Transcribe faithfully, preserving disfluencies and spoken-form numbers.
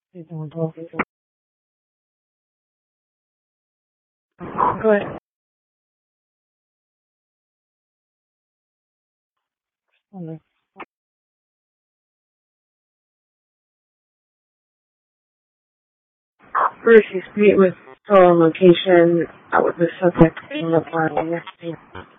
Go ahead. First, you speak with stolen location uh, with the subject being the planning.